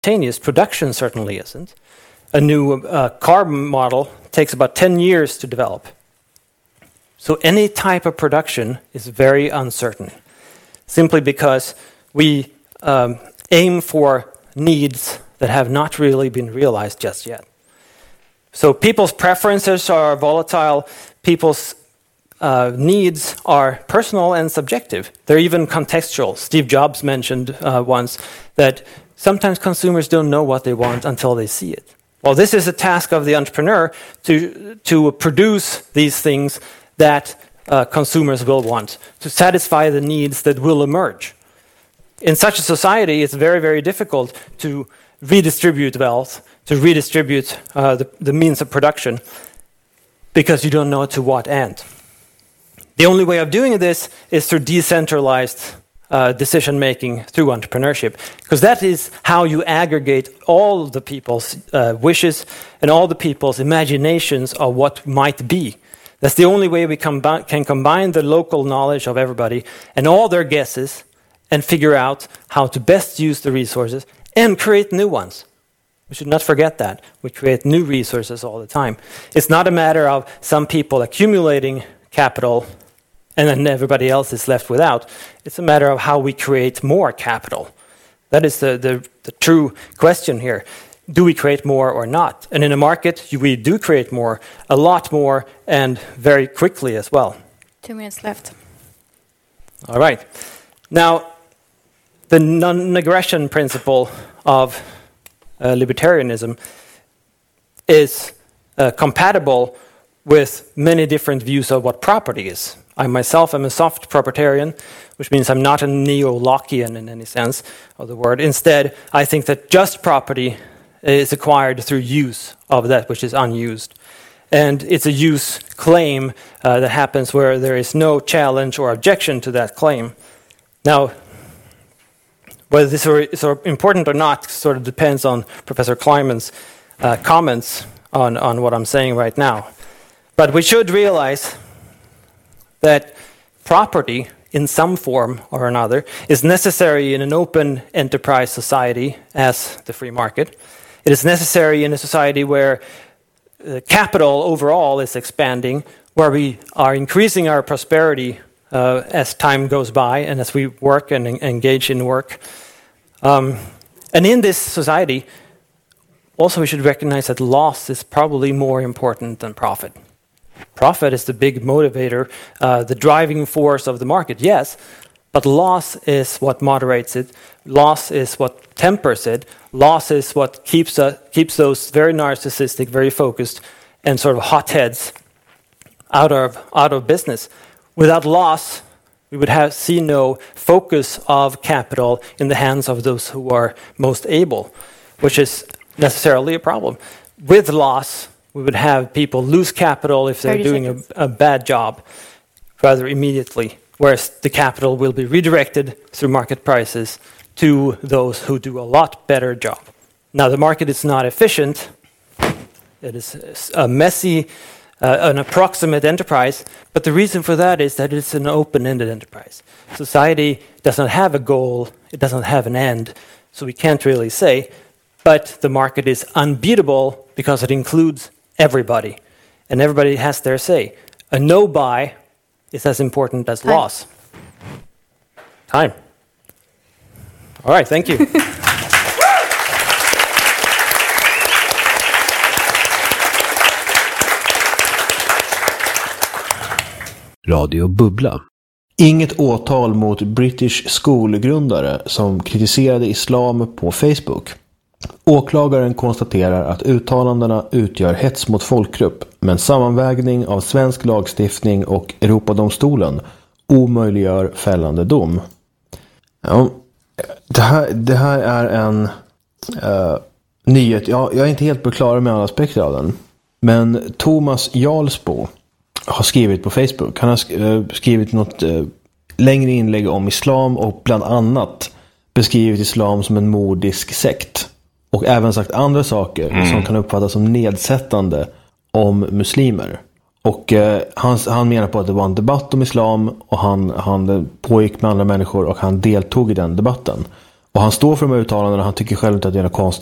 instantaneous. Production certainly isn't. A new car model takes about 10 years to develop. So any type of production is very uncertain, simply because we aim for needs that have not really been realized just yet. So people's preferences are volatile. People's needs are personal and subjective. They're even contextual. Steve Jobs mentioned once that sometimes consumers don't know what they want until they see it. Well, this is a task of the entrepreneur to produce these things that consumers will want, to satisfy the needs that will emerge. In such a society, it's very, very difficult to redistribute wealth, to redistribute the means of production, because you don't know to what end. The only way of doing this is through decentralized decision-making through entrepreneurship, because that is how you aggregate all the people's wishes and all the people's imaginations of what might be. That's the only way we can combine the local knowledge of everybody and all their guesses and figure out how to best use the resources and create new ones. We should not forget that. We create new resources all the time. It's not a matter of some people accumulating capital and then everybody else is left without. It's a matter of how we create more capital. That is the true question here. Do we create more or not? And in a market, we do create more, a lot more, and very quickly as well. 2 minutes left. All right. Now, the non-aggression principle of libertarianism is compatible with many different views of what property is. I myself am a soft proprietarian, which means I'm not a neo-Lockean in any sense of the word. Instead, I think that just property is acquired through use of that which is unused. And it's a use claim that happens where there is no challenge or objection to that claim. Now, whether this is important or not sort of depends on Professor Kleinman's comments on what I'm saying right now. But we should realize that property, in some form or another, is necessary in an open enterprise society as the free market. It is necessary in a society where capital overall is expanding, where we are increasing our prosperity as time goes by and as we work and engage in work. And in this society, also we should recognize that loss is probably more important than profit. Profit is the big motivator, the driving force of the market, yes, but loss is what moderates it. Loss is what tempers it. Loss is what keeps those very narcissistic, very focused, and sort of hotheads out of business. Without loss, we would see no focus of capital in the hands of those who are most able, which is necessarily a problem. With loss, we would have people lose capital if they're doing a bad job rather immediately, whereas the capital will be redirected through market prices to those who do a lot better job. Now, the market is not efficient. It is a messy, an approximate enterprise, but the reason for that is that it's an open-ended enterprise. Society does not have a goal. It doesn't have an end, so we can't really say, but the market is unbeatable because it includes everybody, and everybody has their say. A no-buy is as important as loss. Time. All right, thank you. Radio Bubbla. Inget åtal mot British School-grundare som kritiserade islam på Facebook. Åklagaren konstaterar att uttalandena utgör hets mot folkgrupp, men sammanvägning av svensk lagstiftning och Europadomstolen omöjliggör fällande dom. Ja, det här är en nyhet. Jag är inte helt på klar med alla aspekter av den. Men Thomas Jarlsbo har skrivit på Facebook. Han har skrivit något längre inlägg om islam och bland annat beskrivit islam som en mordisk sekt. Och även sagt andra saker som kan uppfattas som nedsättande om muslimer. Och han menar på att det var en debatt om islam och han pågick med andra människor och han deltog i den debatten. Och han står för de här uttalandena, han tycker själv inte att det är något konstigt.